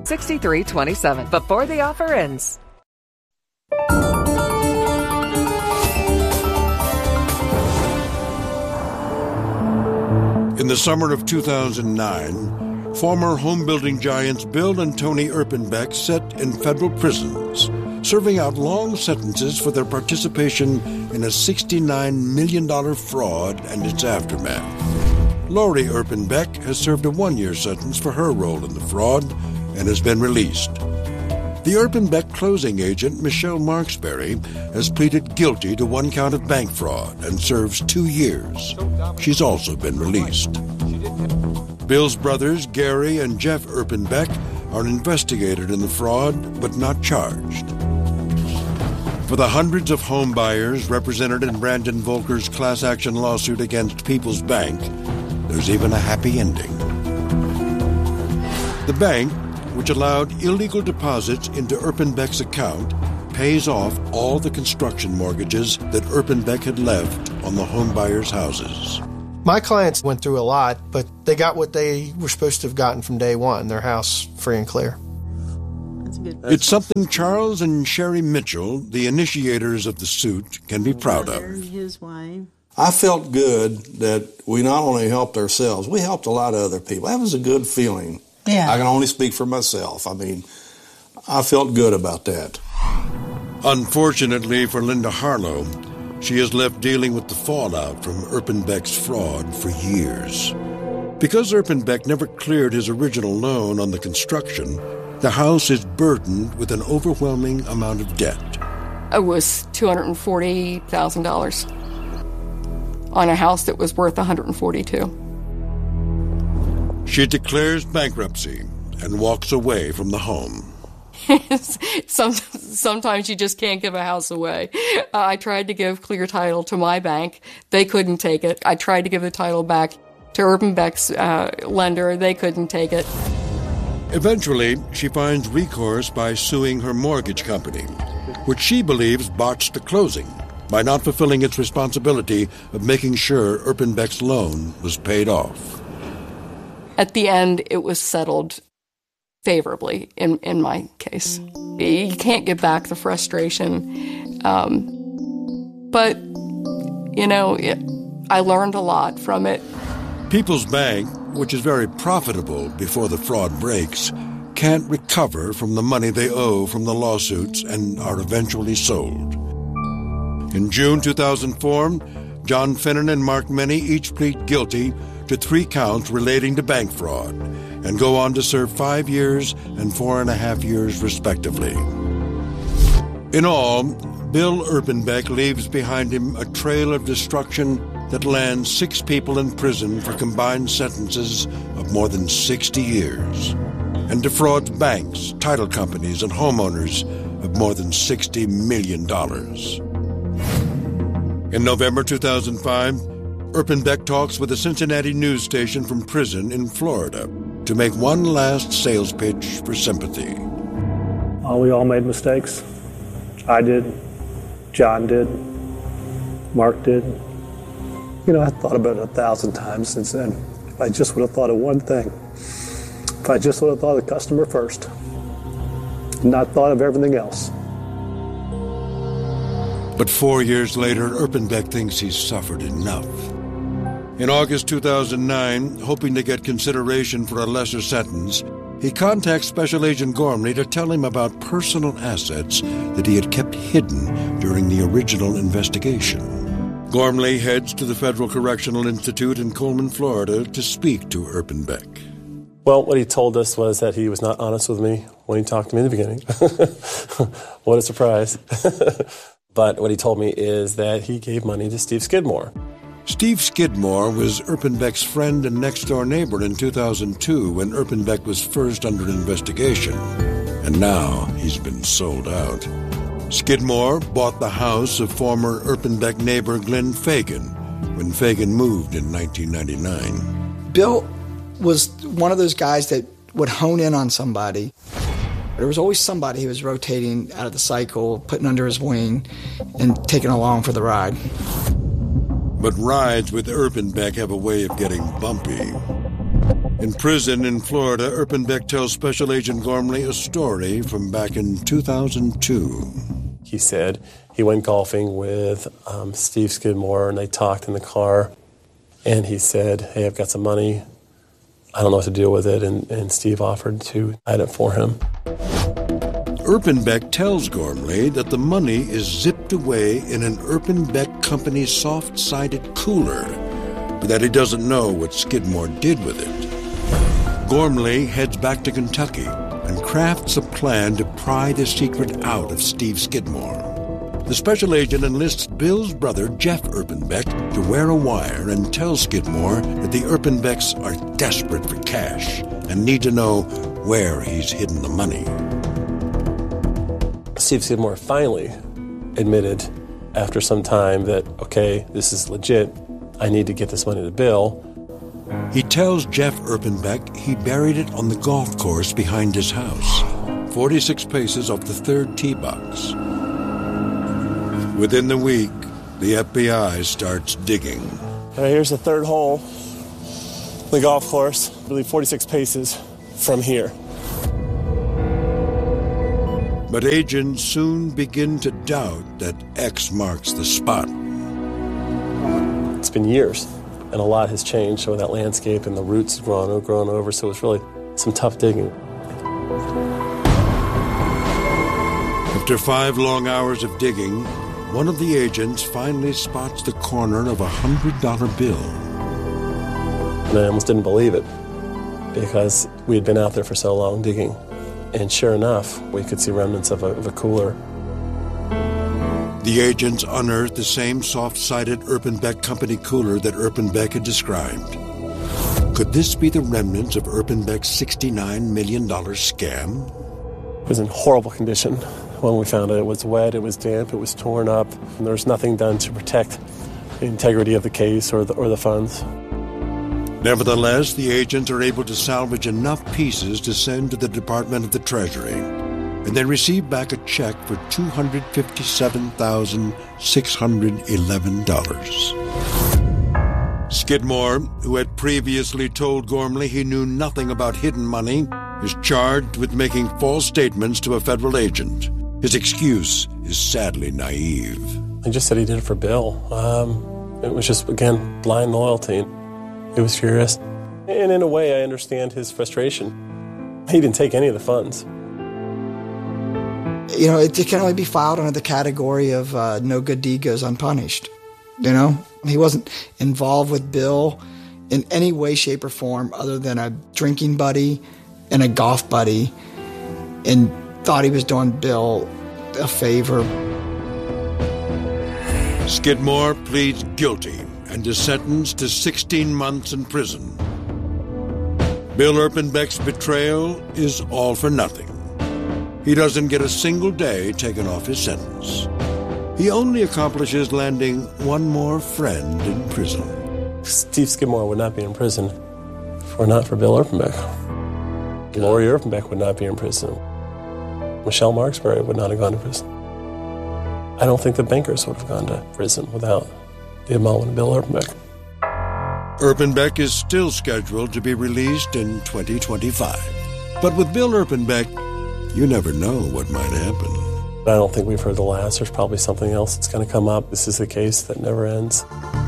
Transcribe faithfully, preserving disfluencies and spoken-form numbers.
six three two seven before the offer ends. In the summer of two thousand nine, former home-building giants Bill and Tony Erpenbeck sat in federal prisons, serving out long sentences for their participation in a sixty-nine million dollars fraud and its aftermath. Lori Erpenbeck has served a one-year sentence for her role in the fraud and has been released. The Erpenbeck closing agent, Michelle Marksberry, has pleaded guilty to one count of bank fraud and serves two years. She's also been released. Bill's brothers, Gary and Jeff Erpenbeck, are investigated in the fraud but not charged. For the hundreds of home buyers represented in Brandon Volker's class action lawsuit against People's Bank, there's even a happy ending. The bank, which allowed illegal deposits into Erpenbeck's account, pays off all the construction mortgages that Erpenbeck had left on the home buyers' houses. My clients went through a lot, but they got what they were supposed to have gotten from day one, their house free and clear. That's good. It's something Charles and Sherry Mitchell, the initiators of the suit, can be proud of. His wife. I felt good that we not only helped ourselves, we helped a lot of other people. That was a good feeling. Yeah. I can only speak for myself. I mean, I felt good about that. Unfortunately for Linda Harlow, she is left dealing with the fallout from Erpenbeck's fraud for years. Because Erpenbeck never cleared his original loan on the construction, the house is burdened with an overwhelming amount of debt. It was two hundred forty thousand dollars on a house that was worth one hundred forty-two thousand dollars. She declares bankruptcy and walks away from the home. Some, sometimes you just can't give a house away. Uh, I tried to give clear title to my bank. They couldn't take it. I tried to give the title back to Erpenbeck's uh, lender. They couldn't take it. Eventually, she finds recourse by suing her mortgage company, which she believes botched the closing by not fulfilling its responsibility of making sure Erpenbeck's loan was paid off. At the end, it was settled favorably in, in my case. You can't get back the frustration. Um, but, you know, it, I learned a lot from it. People's Bank, which is very profitable before the fraud breaks, can't recover from the money they owe from the lawsuits and are eventually sold. In June two thousand four, John Finnan and Mark Menney each plead guilty to three counts relating to bank fraud and go on to serve five years and four and a half years respectively. In all, Bill Erpenbeck leaves behind him a trail of destruction that lands six people in prison for combined sentences of more than sixty years and defrauds banks, title companies, and homeowners of more than sixty million dollars. In November two thousand five, Erpenbeck talks with a Cincinnati news station from prison in Florida to make one last sales pitch for sympathy. Uh, we all made mistakes. I did. John did. Mark did. You know, I thought about it a thousand times since then. If I just would have thought of one thing. If I just would have thought of the customer first. Not thought of everything else. But four years later, Erpenbeck thinks he's suffered enough. In August two thousand nine, hoping to get consideration for a lesser sentence, he contacts Special Agent Gormley to tell him about personal assets that he had kept hidden during the original investigation. Gormley heads to the Federal Correctional Institute in Coleman, Florida, to speak to Erpenbeck. Well, what he told us was that he was not honest with me when he talked to me in the beginning. What a surprise. But what he told me is that he gave money to Steve Skidmore. Steve Skidmore was Erpenbeck's friend and next-door neighbor in two thousand two when Erpenbeck was first under investigation. And now he's been sold out. Skidmore bought the house of former Erpenbeck neighbor Glenn Fagan when Fagan moved in nineteen ninety-nine. Bill was one of those guys that would hone in on somebody. There was always somebody who was rotating out of the cycle, putting under his wing, and taking along for the ride. But rides with Erpenbeck have a way of getting bumpy. In prison in Florida, Erpenbeck tells Special Agent Gormley a story from back in two thousand two. He said he went golfing with um, Steve Skidmore, and they talked in the car. And he said, hey, I've got some money. I don't know what to do with it. And, and Steve offered to hide it for him. Erpenbeck tells Gormley that the money is zipped away in an Erpenbeck Company soft-sided cooler, but that he doesn't know what Skidmore did with it. Gormley heads back to Kentucky and crafts a plan to pry the secret out of Steve Skidmore. The special agent enlists Bill's brother, Jeff Erpenbeck, to wear a wire and tell Skidmore that the Erpenbecks are desperate for cash and need to know where he's hidden the money. Steve Skidmore finally admitted after some time that, okay, this is legit. I need to get this money to Bill. He tells Jeff Erpenbeck he buried it on the golf course behind his house, forty-six paces off the third tee box. Within the week, the F B I starts digging. All right, here's the third hole, the golf course, I believe forty-six paces from here. But agents soon begin to doubt that X marks the spot. It's been years, and a lot has changed. So that landscape and the roots have grown, grown over, so it's really some tough digging. After five long hours of digging, one of the agents finally spots the corner of a hundred dollar bill. And I almost didn't believe it, because we had been out there for so long digging. And sure enough, we could see remnants of a, of a cooler. The agents unearthed the same soft-sided Erpenbeck Company cooler that Erpenbeck had described. Could this be the remnants of Erpenbeck's sixty-nine million dollars scam? It was in horrible condition when we found it. It was wet, it was damp, it was torn up, and there was nothing done to protect the integrity of the case or the, or the funds. Nevertheless, the agents are able to salvage enough pieces to send to the Department of the Treasury, and they receive back a check for two hundred fifty-seven thousand six hundred eleven dollars. Skidmore, who had previously told Gormley he knew nothing about hidden money, is charged with making false statements to a federal agent. His excuse is sadly naive. He just said he did it for Bill. Um, it was just, again, blind loyalty. He was furious. And in a way, I understand his frustration. He didn't take any of the funds. You know, it, it can only be filed under the category of uh, no good deed goes unpunished. You know, he wasn't involved with Bill in any way, shape, or form other than a drinking buddy and a golf buddy, and thought he was doing Bill a favor. Skidmore pleads guilty and is sentenced to sixteen months in prison. Bill Erpenbeck's betrayal is all for nothing. He doesn't get a single day taken off his sentence. He only accomplishes landing one more friend in prison. Steve Skidmore would not be in prison if it were not for Bill Erpenbeck. Lori Erpenbeck would not be in prison. Michelle Marksbury would not have gone to prison. I don't think the bankers would have gone to prison without the involvement of Bill Erpenbeck. Erpenbeck is still scheduled to be released in twenty twenty-five. But with Bill Erpenbeck, you never know what might happen. I don't think we've heard the last. There's probably something else that's going to come up. This is a case that never ends.